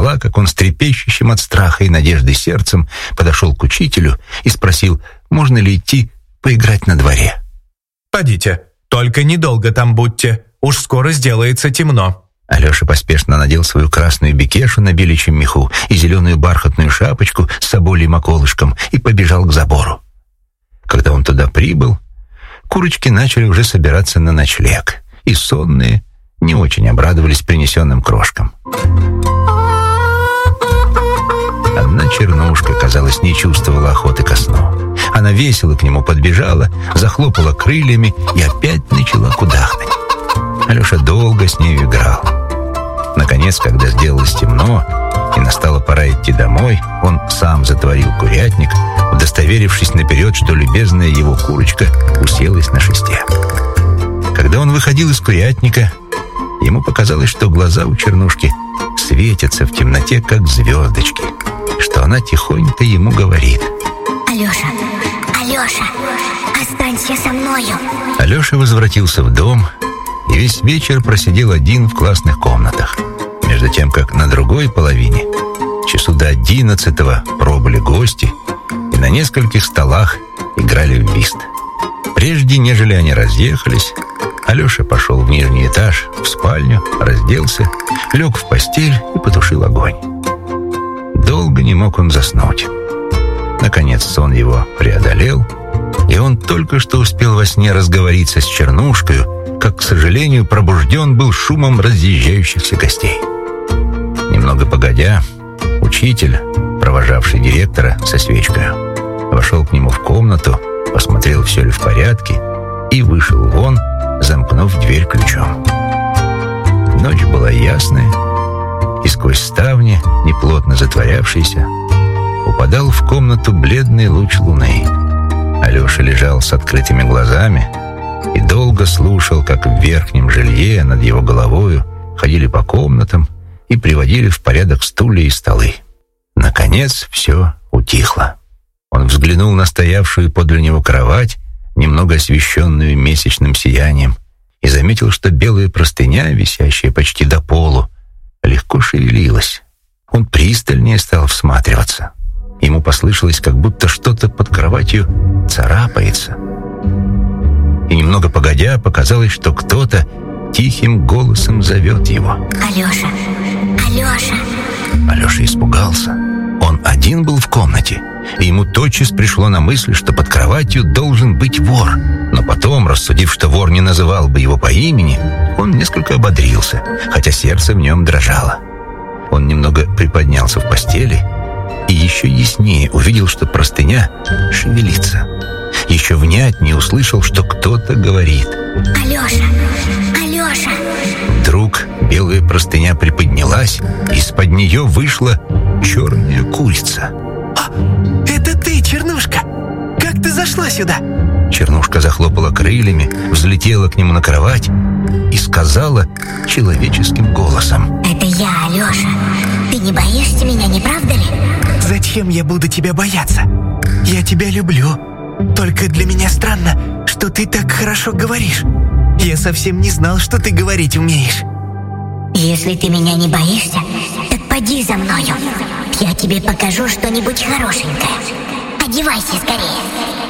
стола, как он с трепещущим от страха и надежды сердцем подошел к учителю и спросил, можно ли идти поиграть на дворе. «Подите, только недолго там будьте, уж скоро сделается темно». Алеша поспешно надел свою красную бекешу на беличьем меху и зеленую бархатную шапочку с собольем околышком и побежал к забору. Когда он туда прибыл, курочки начали уже собираться на ночлег, и сонные не очень обрадовались принесенным крошкам. Одна чернушка, казалось, не чувствовала охоты ко сну. Она весело к нему подбежала, захлопала крыльями и опять начала кудахтать. Алеша долго с нею играл. Наконец, когда сделалось темно и настала пора идти домой, он сам затворил курятник, удостоверившись наперед, что любезная его курочка уселась на шесте. Когда он выходил из курятника, ему показалось, что глаза у чернушки светятся в темноте, как звездочки, что она тихонько ему говорит: «Алеша, Алеша, останься со мною». Алеша возвратился в дом и весь вечер просидел один в классных комнатах, между тем, как на другой половине, часу до 11-го, пробыли гости и на нескольких столах играли в вист. Прежде, нежели они разъехались, Алеша пошел в нижний этаж, в спальню, разделся, лег в постель и потушил огонь. Долго не мог он заснуть. Наконец сон его преодолел, и он только что успел во сне разговориться с чернушкою, как, к сожалению, пробужден был шумом разъезжающихся гостей. Немного погодя, учитель, провожавший директора со свечкой, вошел к нему в комнату, посмотрел, все ли в порядке, и вышел вон, замкнув дверь ключом. Ночь была ясная, и сквозь ставни, неплотно затворявшиеся, упадал в комнату бледный луч луны. Алеша лежал с открытыми глазами и долго слушал, как в верхнем жилье над его головою ходили по комнатам и приводили в порядок стулья и столы. Наконец все утихло. Он взглянул на стоявшую подле него кровать, немного освещенную месячным сиянием, и заметил, что белая простыня, висящая почти до полу, легко шевелилась. Он пристальнее стал всматриваться. Ему послышалось, как будто что-то под кроватью царапается. И немного погодя, показалось, что кто-то тихим голосом зовет его. «Алеша! Алеша!» Алеша испугался. Он один был в комнате, и ему тотчас пришло на мысль, что под кроватью должен быть вор. Но потом, рассудив, что вор не называл бы его по имени, он несколько ободрился, хотя сердце в нем дрожало. Он немного приподнялся в постели и еще яснее увидел, что простыня шевелится. Еще внятнее услышал, что кто-то говорит: «Алеша! Алеша!» Вдруг белая простыня приподнялась, и из-под нее вышла черная курица. Это ты, Чернушка! Как ты зашла сюда?» Чернушка захлопала крыльями, взлетела к нему на кровать и сказала человеческим голосом: «Это я, Алеша. Ты не боишься меня, не правда ли?» «Зачем я буду тебя бояться? Я тебя люблю. Только для меня странно, что ты так хорошо говоришь. Я совсем не знал, что ты говорить умеешь». «Если ты меня не боишься, так поди за мною. Я тебе покажу что-нибудь хорошенькое. Одевайся скорее».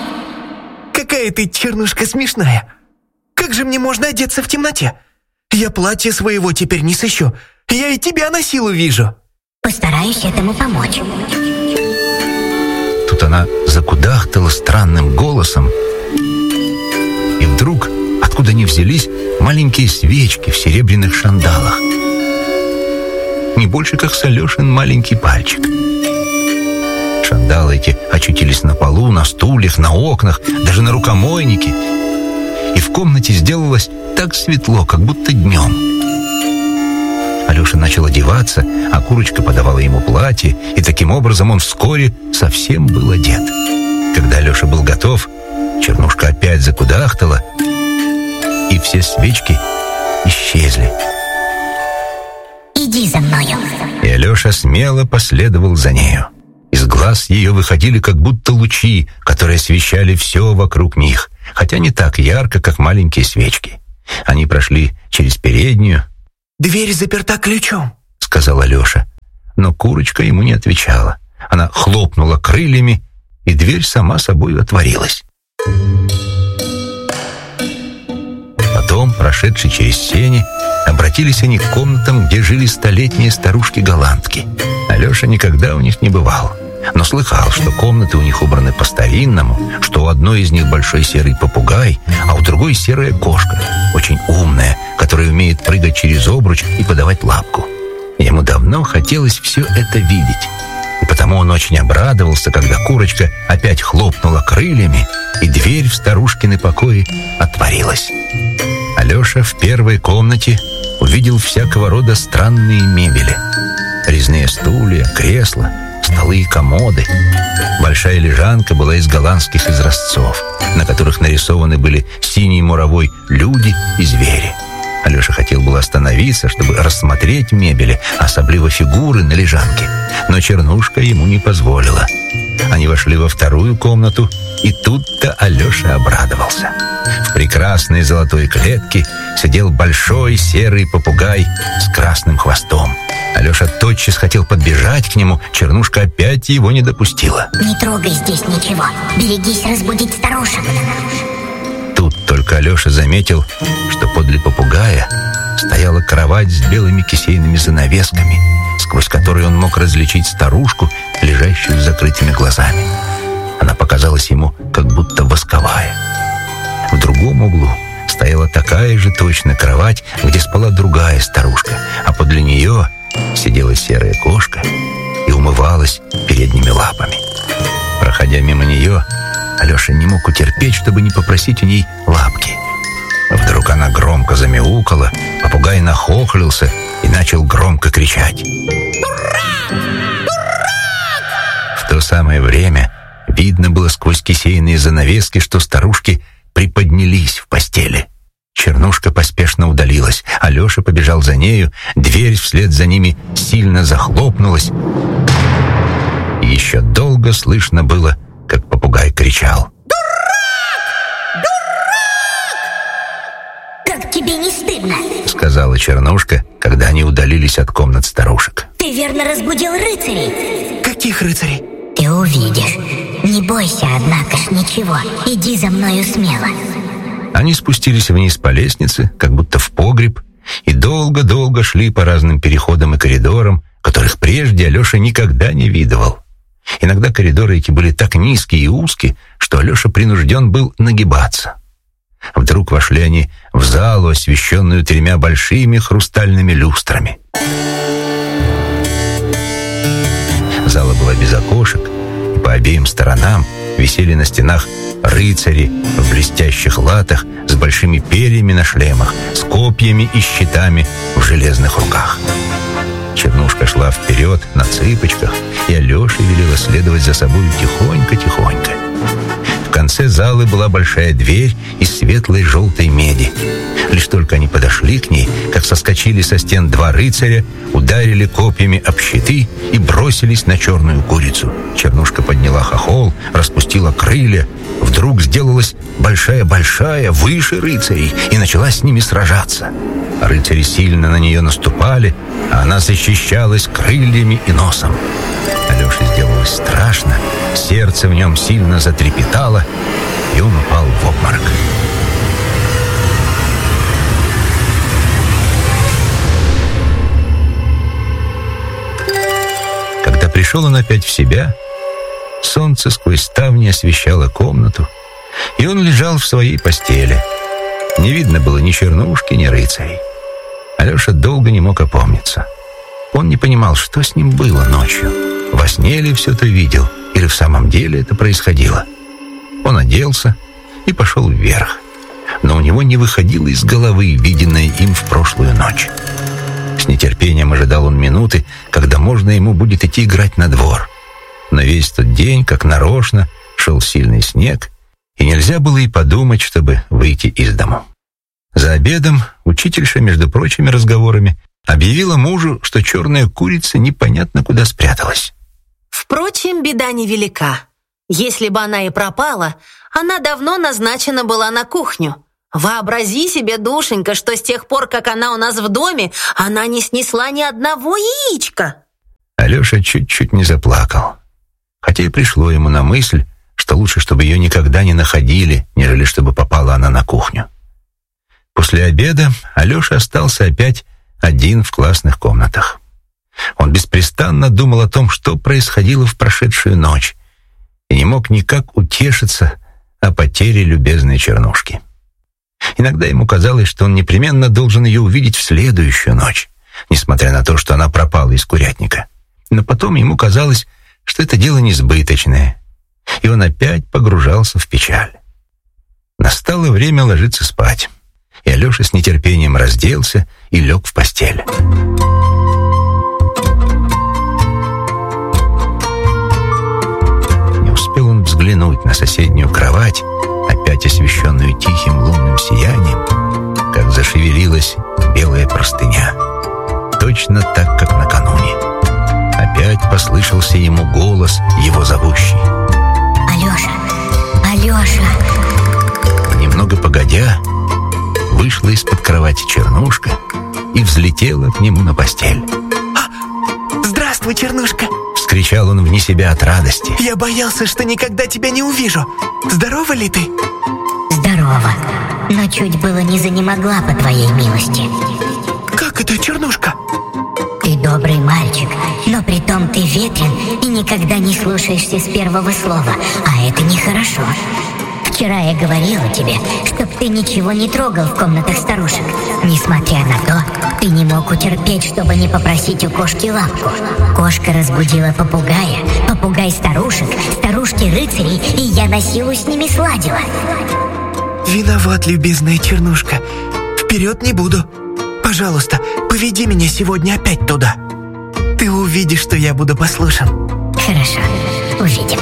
«Какая ты, Чернушка, смешная! Как же мне можно одеться в темноте? Я платье своего теперь не сыщу. Я и тебя на силу вижу». «Постараюсь этому помочь». Тут она закудахтала странным голосом, и вдруг, откуда ни взялись, маленькие свечки в серебряных шандалах. Не больше, как с Алешин маленький пальчик. Шандалы эти очутились на полу, на стульях, на окнах, даже на рукомойнике. И в комнате сделалось так светло, как будто днем. Алеша начал одеваться, а курочка подавала ему платье, и таким образом он вскоре совсем был одет. Когда Алеша был готов, Чернушка опять закудахтала, и все свечки исчезли. «Иди за мною». И Алеша смело последовал за нею. Из глаз ее выходили как будто лучи, которые освещали все вокруг них, хотя не так ярко, как маленькие свечки. Они прошли через переднюю. «Дверь заперта ключом», — сказал Алеша. но курочка ему не отвечала. Она хлопнула крыльями, и дверь сама собой отворилась. Потом, прошедшие через сени, обратились они к комнатам, где жили столетние старушки-голландки. Алеша никогда у них не бывал, но слыхал, что комнаты у них убраны по-старинному, что у одной из них большой серый попугай, а у другой серая кошка, очень умная, которая умеет прыгать через обруч и подавать лапку. Ему давно хотелось все это видеть, и потому он очень обрадовался, когда курочка опять хлопнула крыльями, и дверь в старушкины покои отворилась. Алеша в первой комнате увидел всякого рода странные мебели. Резные стулья, кресла, столы и комоды. Большая лежанка была из голландских изразцов, на которых нарисованы были синий муровой люди и звери. Алеша хотел было остановиться, чтобы рассмотреть мебели, особливо фигуры на лежанке, но Чернушка ему не позволила. Они вошли во вторую комнату, и тут-то Алеша обрадовался. В прекрасной золотой клетке сидел большой серый попугай с красным хвостом. Алеша тотчас хотел подбежать к нему, Чернушка опять его не допустила. Не трогай здесь ничего, берегись разбудить старушек. Тут только Алеша заметил, что подле попугая стояла кровать с белыми кисейными занавесками, сквозь которые он мог различить старушку, лежащую с закрытыми глазами. Она показалась ему как будто восковая. В другом углу стояла такая же точно кровать, где спала другая старушка, а подле нее сидела серая кошка и умывалась передними лапами. Проходя мимо нее, Алеша не мог утерпеть, чтобы не попросить у ней лапки. Вдруг она громко замяукала, попугай нахохлился и начал громко кричать. «Дурак! Дурак!» В то самое время видно было сквозь кисейные занавески, что старушки приподнялись в постели. Чернушка поспешно удалилась. Алеша побежал за нею, дверь вслед за ними сильно захлопнулась. И еще долго слышно было, как попугай кричал. «Дурак! Дурак!» «Как тебе не стыдно?» — сказала Чернушка, когда они удалились от комнат старушек. «Ты верно разбудил рыцарей?» Каких рыцарей? «Ты увидишь. Не бойся, однако ж, ничего. Иди за мною смело». Они спустились вниз по лестнице, как будто в погреб, и долго-долго шли по разным переходам и коридорам, которых прежде Алеша никогда не видывал. Иногда коридоры эти были так низкие и узкие, что Алеша принужден был нагибаться. Вдруг вошли они в залу, освещенную 3 большими хрустальными люстрами. Зала была без окошек, и по обеим сторонам висели на стенах рыцари в блестящих латах с большими перьями на шлемах, с копьями и щитами в железных руках. Чернушка шла вперед на цыпочках, и Алёше велела следовать за собой тихонько-тихонько. В конце залы была большая дверь из светлой желтой меди. Лишь только они подошли к ней, как соскочили со стен 2 рыцаря, ударили копьями об щиты и бросились на черную курицу. Чернушка подняла хохол, распустила крылья, вдруг сделалась большая-большая, выше рыцарей, и начала с ними сражаться. Рыцари сильно на нее наступали, а она защищалась крыльями и носом. Алёше сделалось страшно, сердце в нем сильно затрепетало, и он упал в обморок. Когда пришел он опять в себя, солнце сквозь ставни освещало комнату, и он лежал в своей постели. Не видно было ни Чернушки, ни рыцарей. Алеша долго не мог опомниться. Он не понимал, что с ним было ночью. Во сне ли все это видел, или в самом деле это происходило? Он оделся и пошел вверх, но у него не выходило из головы виденное им в прошлую ночь. С нетерпением ожидал он минуты, когда можно ему будет идти играть на двор. Но весь тот день, как нарочно, шел сильный снег, и нельзя было и подумать, чтобы выйти из дому. За обедом учительша, между прочими разговорами, объявила мужу, что черная курица непонятно куда спряталась. Впрочем, беда невелика. Если бы она и пропала, она давно назначена была на кухню. Вообрази себе, душенька, что с тех пор, как она у нас в доме, она не снесла ни одного яичка. Алеша чуть-чуть не заплакал. Хотя и пришло ему на мысль, что лучше, чтобы ее никогда не находили, нежели чтобы попала она на кухню. После обеда Алеша остался опять один в классных комнатах. Он беспрестанно думал о том, что происходило в прошедшую ночь, и не мог никак утешиться о потере любезной Чернушки. Иногда ему казалось, что он непременно должен ее увидеть в следующую ночь, несмотря на то, что она пропала из курятника. Но потом ему казалось, что это дело несбыточное, и он опять погружался в печаль. Настало время ложиться спать, и Алеша с нетерпением разделся и лег в постель. Не успел он взглянуть на соседнюю кровать, опять освещенную тихим лунным сиянием, как зашевелилась белая простыня, точно так, как накануне. Опять послышался ему голос, его зовущий. Алеша! Алеша! Немного погодя, вышла из-под кровати Чернушка и взлетела к нему на постель. Здравствуй, Чернушка! Вскричал он вне себя от радости. Я боялся, что никогда тебя не увижу. Здорова ли ты? Здорово, но чуть было не занемогла по твоей милости. Как это, Чернушка? Ты добрый мальчик, но притом ты ветрен и никогда не слушаешься с первого слова, а это нехорошо. Вчера я говорила тебе, чтоб ты ничего не трогал в комнатах старушек. Несмотря на то, ты не мог утерпеть, чтобы не попросить у кошки лапку. Кошка разбудила попугая, попугай старушек, старушки рыцарей, и я на силу с ними сладила. Виноват, любезная Чернушка. Вперед не буду. Пожалуйста, поведи меня сегодня опять туда. Ты увидишь, что я буду послушен. Хорошо, увидим.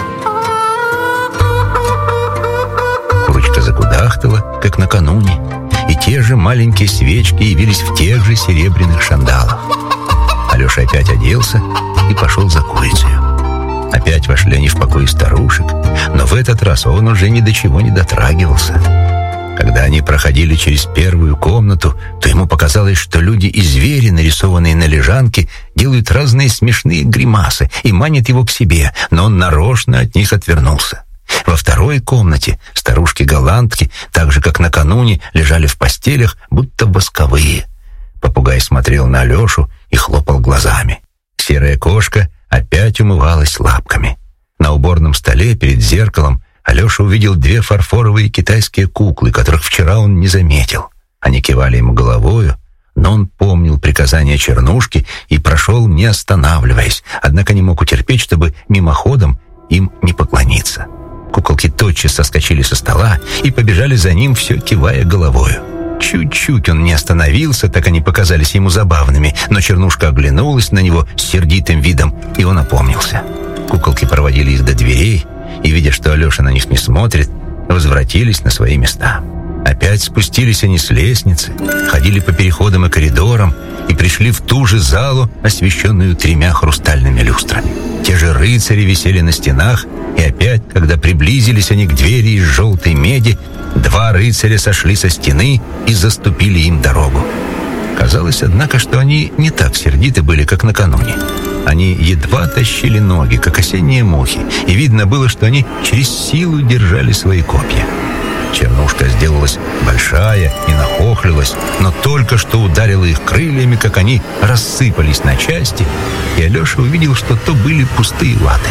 Курочка закудахтала, как накануне, и те же маленькие свечки явились в тех же серебряных шандалах. Алеша опять оделся и пошел за курицей. Опять вошли они в покой старушек, но в этот раз он уже ни до чего не дотрагивался. Когда они проходили через первую комнату, то ему показалось, что люди и звери, нарисованные на лежанке, делают разные смешные гримасы и манят его к себе, но он нарочно от них отвернулся. Во второй комнате старушки-голландки, так же, как накануне, лежали в постелях, будто восковые. Попугай смотрел на Алешу и хлопал глазами. Серая кошка опять умывалась лапками. На уборном столе перед зеркалом Алеша увидел две фарфоровые китайские куклы, которых вчера он не заметил. Они кивали ему головою, но он помнил приказания Чернушки и прошел, не останавливаясь, однако не мог утерпеть, чтобы мимоходом им не поклониться. Куколки тотчас соскочили со стола и побежали за ним, все кивая головою. Чуть-чуть он не остановился, так они показались ему забавными, но Чернушка оглянулась на него с сердитым видом, и он опомнился. Куколки проводили их до дверей, и, видя, что Алеша на них не смотрит, возвратились на свои места. Опять спустились они с лестницы, ходили по переходам и коридорам и пришли в ту же залу, освещенную 3 хрустальными люстрами. Те же рыцари висели на стенах, и опять, когда приблизились они к двери из желтой меди, 2 рыцаря сошли со стены и заступили им дорогу. Казалось, однако, что они не так сердиты были, как накануне. Они едва тащили ноги, как осенние мухи, и видно было, что они через силу держали свои копья. Чернушка сделалась большая и нахохлилась, но только что ударила их крыльями, как они рассыпались на части, и Алеша увидел, что то были пустые латы.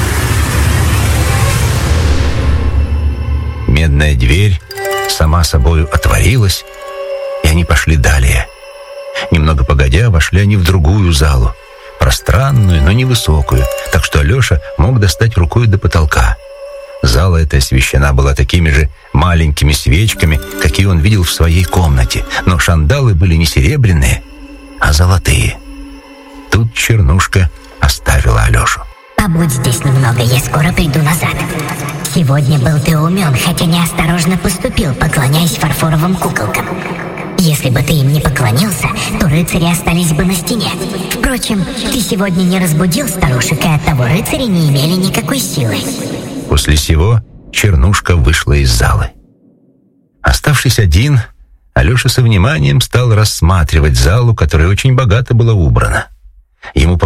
Медная дверь сама собою отворилась, и они пошли далее. Немного погодя, вошли они в другую залу, пространную, но невысокую, так что Алеша мог достать рукой до потолка. Зала эта освещена была такими же маленькими свечками, какие он видел в своей комнате, но шандалы были не серебряные, а золотые. Тут Чернушка оставила Алешу. Побудь здесь немного, я скоро приду назад. Сегодня был ты умен, хотя неосторожно поступил, поклоняясь фарфоровым куколкам. Если бы ты им не поклонился, то рыцари остались бы на стене. Впрочем, ты сегодня не разбудил старушек, и оттого рыцари не имели никакой силы. После сего Чернушка вышла из залы. Оставшись один, Алеша со вниманием стал рассматривать залу, которая очень богато была убрана. Ему показалось,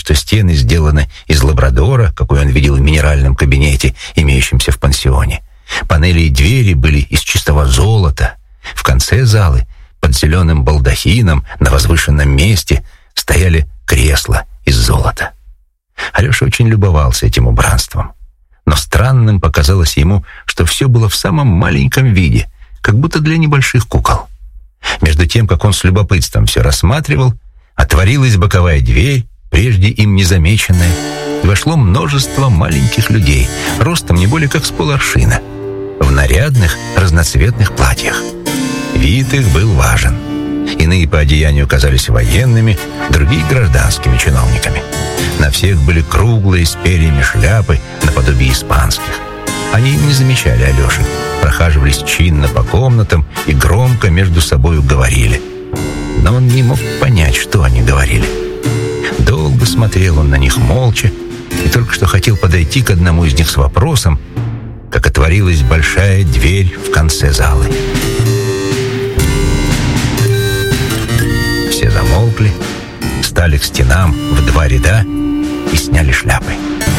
что стены сделаны из лабрадора, какой он видел в минеральном кабинете, имеющемся в пансионе. Панели и двери были из чистого золота. В конце залы, под зеленым балдахином, на возвышенном месте, стояли кресла из золота. Алеша очень любовался этим убранством. Но странным показалось ему, что все было в самом маленьком виде, как будто для небольших кукол. Между тем, как он с любопытством все рассматривал, отворилась боковая дверь, прежде им незамеченная, и вошло множество маленьких людей, ростом не более как с поларшина, в нарядных разноцветных платьях. Вид их был важен. Иные по одеянию казались военными, другие — гражданскими чиновниками. На всех были круглые с перьями шляпы наподобие испанских. Они не замечали Алеши, прохаживались чинно по комнатам и громко между собою говорили. Но он не мог понять, что они говорили. Долго смотрел он на них молча и только что хотел подойти к одному из них с вопросом, как отворилась большая дверь в конце залы. Все замолкли, встали к стенам в два ряда и сняли шляпы.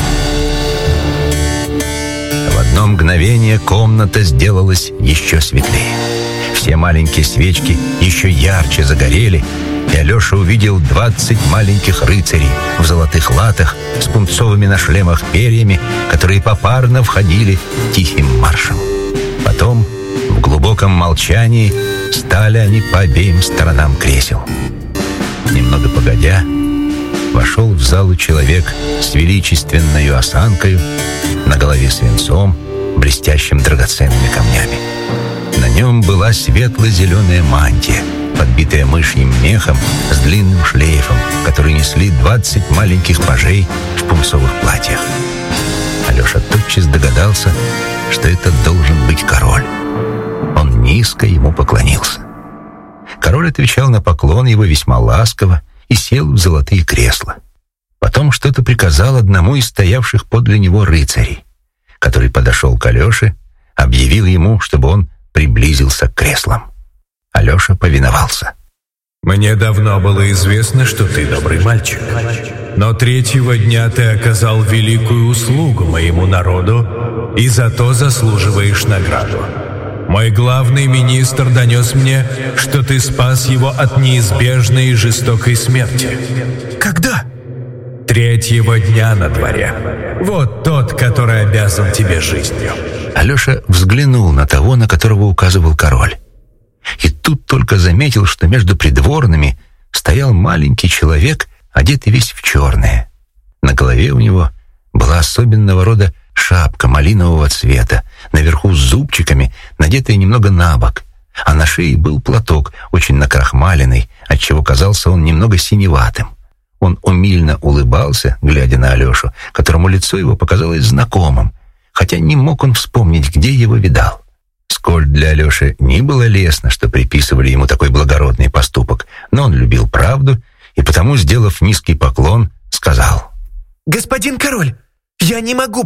В одно мгновение комната сделалась еще светлее. Все маленькие свечки еще ярче загорели, и Алеша увидел 20 маленьких рыцарей в золотых латах с пунцовыми на шлемах перьями, которые попарно входили тихим маршем. Потом, в глубоком молчании, стали они по обеим сторонам кресел. Немного погодя, вошел в залу человек с величественною осанкою, на голове свинцом, блестящим драгоценными камнями. На нем была светло-зеленая мантия, подбитая мышьим мехом с длинным шлейфом, который несли 20 маленьких пажей в пунцовых платьях. Алеша тотчас догадался, что это должен быть король. Он низко ему поклонился. Король отвечал на поклон его весьма ласково и сел в золотые кресла. Потом что-то приказал одному из стоявших подле него рыцарей, который подошел к Алёше, объявил ему, чтобы он приблизился к креслам. Алеша повиновался. «Мне давно было известно, что ты добрый мальчик. Но третьего дня ты оказал великую услугу моему народу и за то заслуживаешь награду. Мой главный министр донес мне, что ты спас его от неизбежной и жестокой смерти». Когда? «Третьего дня на дворе. Вот тот, который обязан тебе жизнью». Алеша взглянул на того, на которого указывал король. И тут только заметил, что между придворными стоял маленький человек, одетый весь в черное. На голове у него была особенного рода шапка малинового цвета, наверху с зубчиками, надетая немного набок, а на шее был платок, очень накрахмаленный, отчего казался он немного синеватым. Он умильно улыбался, глядя на Алешу, которому лицо его показалось знакомым, хотя не мог он вспомнить, где его видал. Сколь для Алеши не было лестно, что приписывали ему такой благородный поступок, но он любил правду и потому, сделав низкий поклон, сказал: «Господин король, я не могу